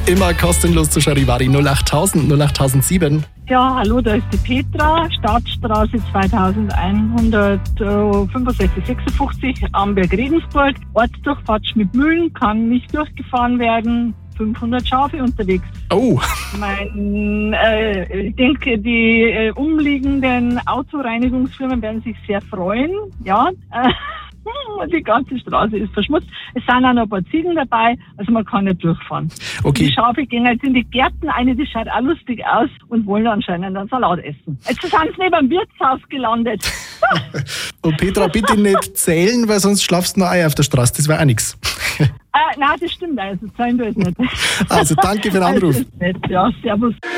Immer kostenlos zu Charivari 08000 08007. Ja, hallo, da ist die Petra, Stadtstraße 2165-56 Amberg-Regensburg. Ortsdurchfahrt Schmidmühlen, kann nicht durchgefahren werden. 500 Schafe unterwegs. Oh. Ich denke, die umliegenden Autoreinigungsfirmen werden sich sehr freuen. Ja, die ganze Straße ist verschmutzt. Es sind auch noch ein paar Ziegen dabei, also man kann nicht durchfahren. Okay. Die Schafe gehen jetzt in die Gärten, eine, die schaut auch lustig aus und wollen anscheinend einen Salat essen. Jetzt sind sie neben dem Wirtshaus gelandet. Und Petra, bitte nicht zählen, weil sonst schlafst du noch Eier auf der Straße. Das wäre auch nichts. Nein, das stimmt, also zählen wir es nicht. Also danke für den Anruf. Ja, servus.